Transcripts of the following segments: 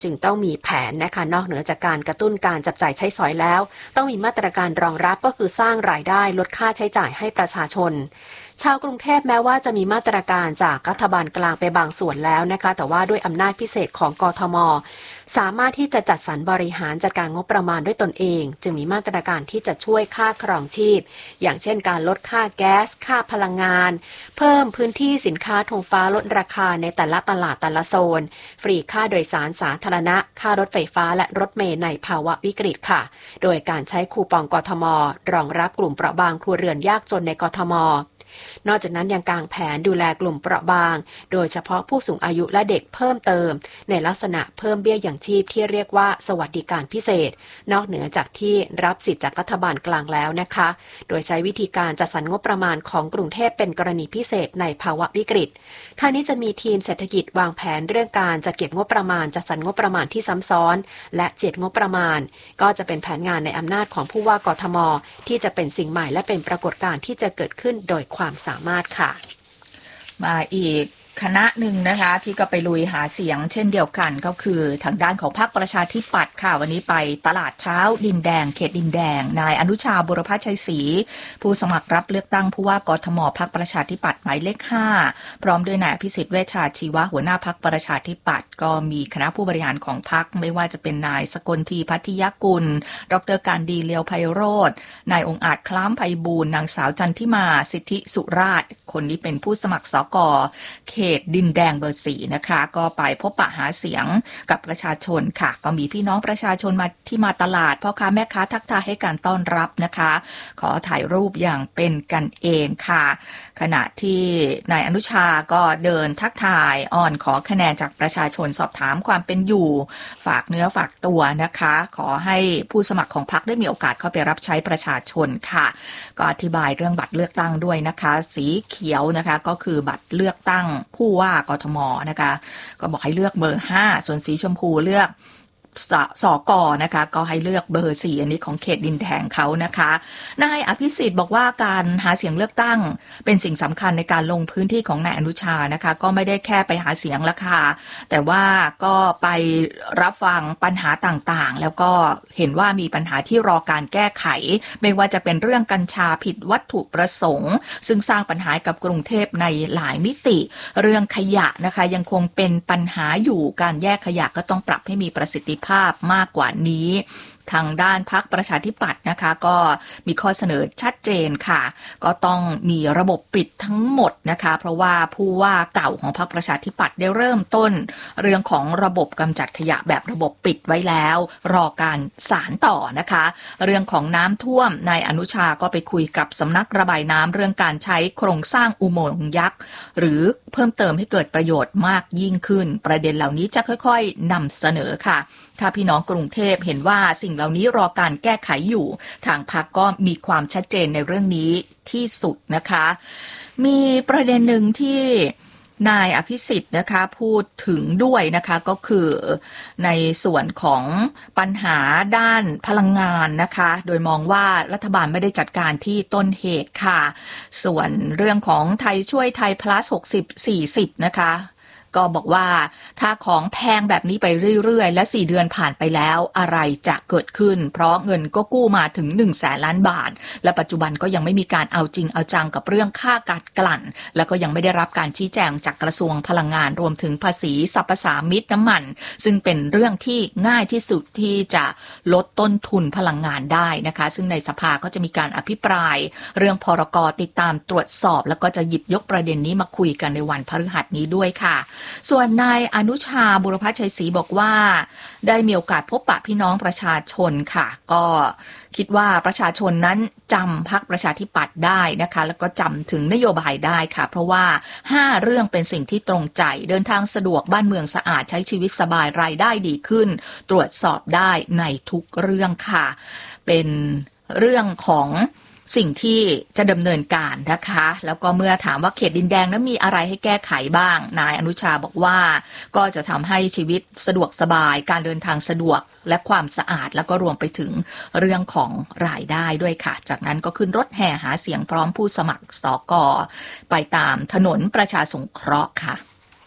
จึงต้องมีแผนนะคะนอกเหนือจากการกระตุ้นการจับจ่ายใช้สอยแล้วต้องมีมาตรการรองรับก็คือสร้างรายได้ลดค่าใช้จ่ายให้ประชาชนชาวกรุงเทพแม้ว่าจะมีมาตรการจากรัฐบาลกลางไปบางส่วนแล้วนะคะแต่ว่าด้วยอำนาจพิเศษของกทม.สามารถที่จะจัดสรรบริหารจัดการงบประมาณด้วยตนเองจึงมีมาตรการที่จะช่วยค่าครองชีพอย่างเช่นการลดค่าแก๊สค่าพลังงานเพิ่มพื้นที่สินค้าธงฟ้าลดราคาในแต่ละตลาดแต่ละโซนฟรีค่าโดยสารสาธารณะค่ารถไฟฟ้าและรถเมล์ในภาวะวิกฤตค่ะโดยการใช้คูปองกทม.รองรับกลุ่มเปราะบางครัวเรือนยากจนในกทม.นอกจากนั้นยังกางแผนดูแลกลุ่มเปราะบางโดยเฉพาะผู้สูงอายุและเด็กเพิ่มเติมในลักษณะเพิ่มเบี้ยอย่างชีพที่เรียกว่าสวัสดิการพิเศษนอกเหนือจากที่รับสิทธิจากรัฐบาลกลางแล้วนะคะโดยใช้วิธีการจัดสรรงบประมาณของกรุงเทพเป็นกรณีพิเศษในภาวะวิกฤตทางนี้จะมีทีมเศรษฐกิจวางแผนเรื่องการจัดเก็บงบประมาณจัดสรรงบประมาณที่ซ้ำซ้อนและเจียดงบประมาณก็จะเป็นแผนงานในอำนาจของผู้ว่ากทม.ที่จะเป็นสิ่งใหม่และเป็นปรากฏการณ์ที่จะเกิดขึ้นโดยความสามารถค่ะมาอีกคณะหนึ่งนะคะที่ก็ไปลุยหาเสียงเช่นเดียวกันก็คือทางด้านของพรรคประชาธิปัตย์ค่ะวันนี้ไปตลาดเช้าดินแดงเขตดินแดงนายอนุชาบุรพชัยศรีผู้สมัครรับเลือกตั้งผู้ว่ากทม.พรรคประชาธิปัตย์หมายเลข5พร้อมด้วยนายอภิสิทธิ์เวชชาชีวะหัวหน้าพรรคประชาธิปัตย์ก็มีคณะผู้บริหารของพรรคไม่ว่าจะเป็นนายสกลทีพัทยกุลดร.การดีเลียวไพโรจน์นายองค์อาจคล้ามไพบูลย์นางสาวจันทิมาสิทธิสุราษฎร์คนนี้เป็นผู้สมัครสก.เขตดินแดงเบอร์4นะคะก็ไปพบปะหาเสียงกับประชาชนค่ะก็มีพี่น้องประชาชนมาตลาดพ่อค้าแม่ค้าทักทายให้การต้อนรับนะคะขอถ่ายรูปอย่างเป็นกันเองค่ะขณะที่นายอนุชาก็เดินทักทายอ้อนขอคะแนนจากประชาชนสอบถามความเป็นอยู่ฝากเนื้อฝากตัวนะคะขอให้ผู้สมัครของพรรคได้มีโอกาสเข้าไปรับใช้ประชาชนค่ะก็อธิบายเรื่องบัตรเลือกตั้งด้วยนะคะสีเขียวนะคะก็คือบัตรเลือกตั้งผู้ว่ากทม.นะคะก็บอกให้เลือกเบอร์5ส่วนสีชมพูเลือกสก.นะคะก็ให้เลือกเบอร์4อันนี้ของเขตดินแดงเขานะคะนายอภิสิทธิ์บอกว่าการหาเสียงเลือกตั้งเป็นสิ่งสำคัญในการลงพื้นที่ของนายอนุชานะคะก็ไม่ได้แค่ไปหาเสียงละค่ะแต่ว่าก็ไปรับฟังปัญหาต่างๆแล้วก็เห็นว่ามีปัญหาที่รอการแก้ไขไม่ว่าจะเป็นเรื่องกัญชาผิดวัตถุประสงค์ซึ่งสร้างปัญหากับกรุงเทพในหลายมิติเรื่องขยะนะคะยังคงเป็นปัญหาอยู่การแยกขยะก็ต้องปรับให้มีประสิทธิภาพมากกว่านี้ทางด้านพรรคประชาธิปัตย์นะคะก็มีข้อเสนอชัดเจนค่ะก็ต้องมีระบบปิดทั้งหมดนะคะเพราะว่าผู้ว่าเก่าของพรรคประชาธิปัตย์ได้เริ่มต้นเรื่องของระบบกำจัดขยะแบบระบบปิดไว้แล้วรอการสานต่อนะคะเรื่องของน้ำท่วมนายอนุชาก็ไปคุยกับสำนักระบายน้ำเรื่องการใช้โครงสร้างอุโมงค์ยักษ์หรือเพิ่มเติมให้เกิดประโยชน์มากยิ่งขึ้นประเด็นเหล่านี้จะค่อยๆนำเสนอค่ะถ้าพี่น้องกรุงเทพเห็นว่าสิ่งเหล่านี้รอการแก้ไขอยู่ทางพรรคก็มีความชัดเจนในเรื่องนี้ที่สุดนะคะมีประเด็นหนึ่งที่นายอภิสิทธิ์นะคะพูดถึงด้วยนะคะก็คือในส่วนของปัญหาด้านพลังงานนะคะโดยมองว่ารัฐบาลไม่ได้จัดการที่ต้นเหตุค่ะส่วนเรื่องของไทยช่วยไทย plus 60-40 นะคะก็บอกว่าถ้าของแพงแบบนี้ไปเรื่อยๆและ4เดือนผ่านไปแล้วอะไรจะเกิดขึ้นเพราะเงินก็กู้มาถึง100,000 ล้านบาทและปัจจุบันก็ยังไม่มีการเอาจริงเอาจังกับเรื่องค่าก๊าซกลั่นแล้วก็ยังไม่ได้รับการชี้แจงจากกระทรวงพลังงานรวมถึงภาษีสรรพสามิตน้ำมันซึ่งเป็นเรื่องที่ง่ายที่สุดที่จะลดต้นทุนพลังงานได้นะคะซึ่งในสภาก็จะมีการอภิปรายเรื่องพรก.ติดตามตรวจสอบแล้วก็จะหยิบยกประเด็นนี้มาคุยกันในวันพฤหัสนี้ด้วยค่ะส่วนนายอนุชาบุรพชัยศรีบอกว่าได้มีโอกาสพบปะพี่น้องประชาชนค่ะก็คิดว่าประชาชนนั้นจำพรรคประชาธิปัตย์ได้นะคะแล้วก็จำถึงนโยบายได้ค่ะเพราะว่า5เรื่องเป็นสิ่งที่ตรงใจเดินทางสะดวกบ้านเมืองสะอาดใช้ชีวิตสบายรายได้ดีขึ้นตรวจสอบได้ในทุกเรื่องค่ะเป็นเรื่องของสิ่งที่จะดำเนินการนะคะแล้วก็เมื่อถามว่าเขตดินแดงนั้นมีอะไรให้แก้ไขบ้างนายอนุชาบอกว่าก็จะทำให้ชีวิตสะดวกสบายการเดินทางสะดวกและความสะอาดแล้วก็รวมไปถึงเรื่องของรายได้ด้วยค่ะจากนั้นก็ขึ้นรถแห่หาเสียงพร้อมผู้สมัครสก.ไปตามถนนประชาสงเคราะห์ค่ะ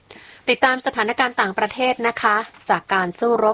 ติดตามสถานการณ์ต่างประเทศนะคะจากการสู้รบ